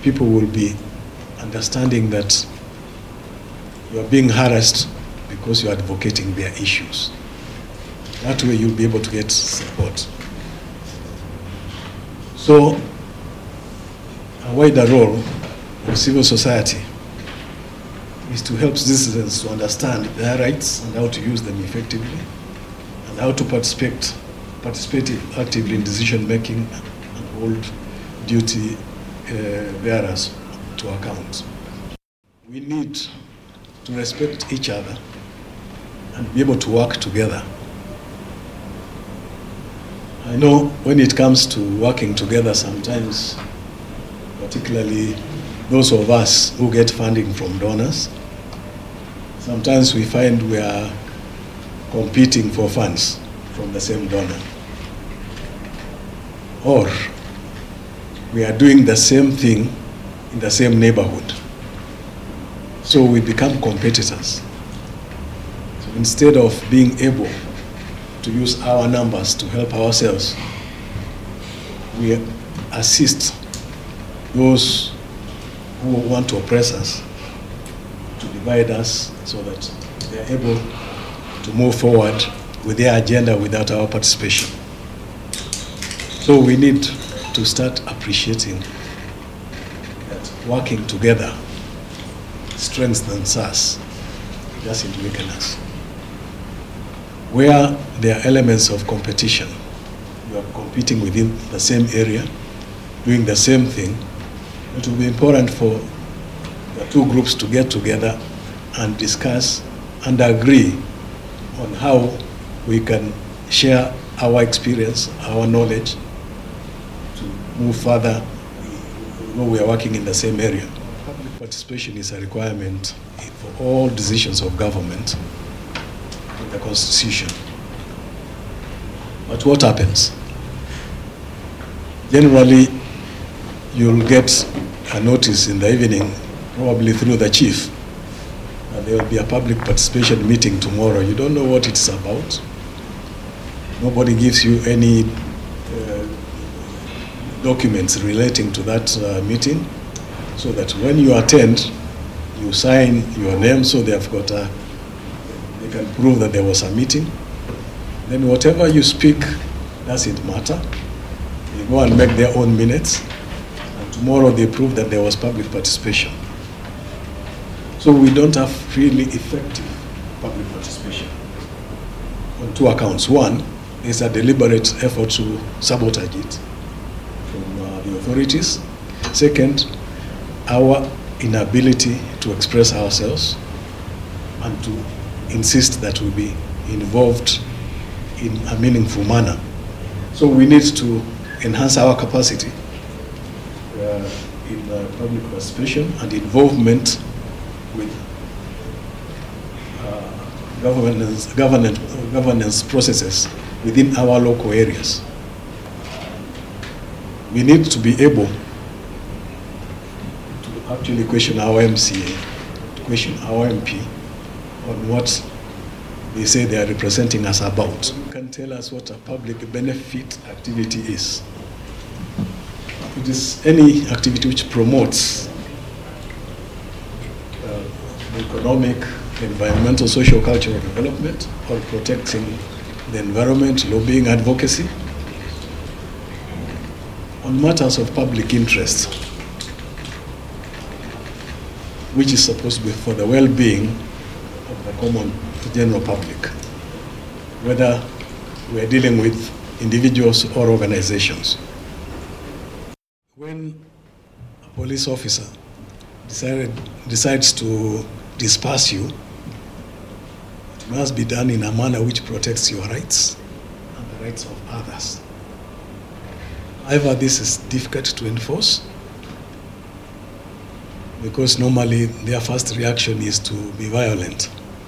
people will be understanding that you are being harassed because you are advocating their issues. That way you'll be able to get support. So, a wider role of civil society is to help citizens to understand their rights and how to use them effectively, and how to participate actively in decision making and hold duty bearers to account. We need to respect each other and be able to work together. I know when it comes to working together, sometimes, particularly those of us who get funding from donors, sometimes we find we are competing for funds from the same donor. Or we are doing the same thing in the same neighborhood. So we become competitors. So instead of being able to use our numbers to help ourselves, we assist those who want to oppress us, to divide us, so that they are able to move forward with their agenda without our participation. So we need to start appreciating that working together strengthens us, it doesn't weaken us. Where there are elements of competition, you are competing within the same area, doing the same thing, it will be important for the two groups to get together and discuss and agree on how we can share our experience, our knowledge, to move further when we are working in the same area. Public participation is a requirement for all decisions of government in the Constitution. But what happens? Generally, you'll get a notice in the evening, probably through the chief, and there will be a public participation meeting tomorrow. You don't know what it's about. Nobody gives you any documents relating to that meeting, so that when you attend, you sign your name, so they can prove that there was a meeting. Then whatever you speak doesn't matter. They go and make their own minutes, and tomorrow they prove that there was public participation. So we don't have really effective public participation on two accounts. One, there's a deliberate effort to sabotage it from the authorities. Second, our inability to express ourselves and to insist that we be involved in a meaningful manner. So we need to enhance our capacity in public participation and involvement with governance processes within our local areas. We need to be able to actually question our MCA, to question our MP on what they say they are representing us about. You can tell us what a public benefit activity is. It is any activity which promotes economic, environmental, social, cultural development, or protecting the environment, lobbying, advocacy on matters of public interest, which is supposed to be for the well-being of the common general public, whether we're dealing with individuals or organizations. When a police officer decides to disperse you, it must be done in a manner which protects your rights and the rights of others. However, this is difficult to enforce because normally their first reaction is to be violent.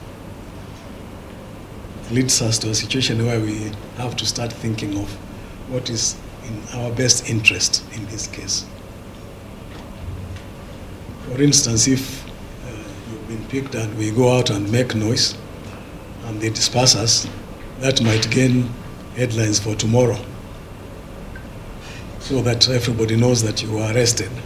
It leads us to a situation where we have to start thinking of what is in our best interest in this case. For instance, if you've been picked and we go out and make noise and they disperse us, that might gain headlines for tomorrow, so that everybody knows that you were arrested.